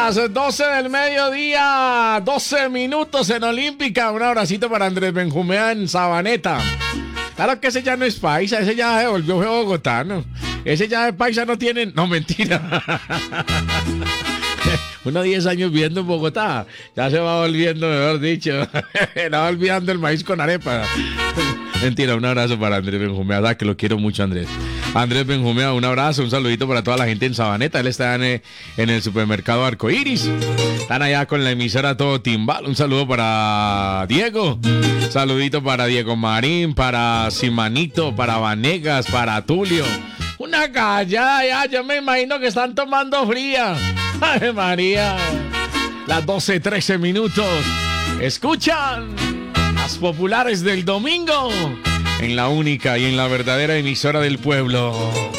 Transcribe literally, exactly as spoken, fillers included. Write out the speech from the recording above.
Las doce del mediodía, doce minutos en Olímpica. Un abracito para Andrés Benjumea en Sabaneta. Claro que ese ya no es paisa, ese ya se volvió bogotano. Ese ya de paisa no tiene... No, mentira. Uno diez años viviendo en Bogotá, ya se va volviendo, mejor dicho. Se va olvidando el maíz con arepa. Mentira, un abrazo para Andrés Benjumea, da que lo quiero mucho, Andrés. Andrés Benjumea, un abrazo, un saludito para toda la gente en Sabaneta. Él está en, en el supermercado Arcoiris. Están allá con la emisora Todo Timbal. Un saludo para Diego. Un saludito para Diego Marín, para Simanito, para Vanegas, para Tulio. Una callada ya, yo me imagino que están tomando fría. ¡Ay, María! Las doce trece minutos. Escuchan las populares del domingo en la única y en la verdadera emisora del pueblo.